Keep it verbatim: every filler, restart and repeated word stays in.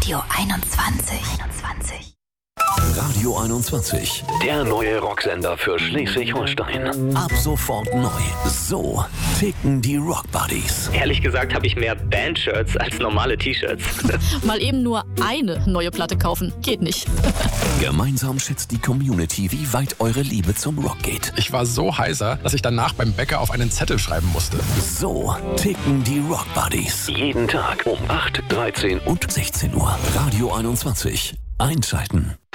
Radio einundzwanzig. einundzwanzig. Radio einundzwanzig, der neue Rocksender für Schleswig-Holstein. Ab sofort neu. So ticken die Rock Buddies. Ehrlich gesagt habe ich mehr Band-Shirts als normale T-Shirts. Mal eben nur eine neue Platte kaufen, geht nicht. Gemeinsam schätzt die Community, wie weit eure Liebe zum Rock geht. Ich war so heiser, dass ich danach beim Bäcker auf einen Zettel schreiben musste. So ticken die Rock Buddies. Jeden Tag um acht, dreizehn und sechzehn Uhr. Radio einundzwanzig. Einschalten.